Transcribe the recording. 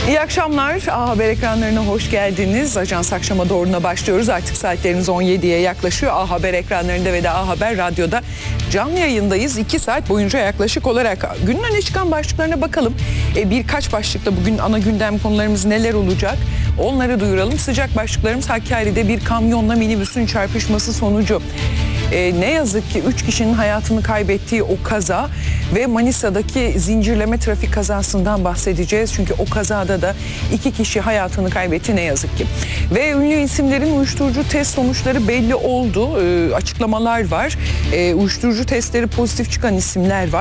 İyi akşamlar. A Haber ekranlarına hoş geldiniz. Ajans Akşama Doğru'na başlıyoruz. Artık saatlerimiz 17'ye yaklaşıyor. A Haber ekranlarında ve de A Haber Radyo'da canlı yayındayız. 2 saat boyunca yaklaşık olarak günün öne çıkan başlıklarına bakalım. Birkaç başlıkta bugün ana gündem konularımız neler olacak? Onları duyuralım. Sıcak başlıklarımız Hakkari'de bir kamyonla minibüsün çarpışması sonucu. Ne yazık ki 3 kişinin hayatını kaybettiği o kaza ve Manisa'daki zincirleme trafik kazasından bahsedeceğiz. Çünkü o kazada da 2 kişi hayatını kaybetti ne yazık ki. Ve ünlü isimlerin uyuşturucu test sonuçları belli oldu. Açıklamalar var. Uyuşturucu testleri pozitif çıkan isimler var.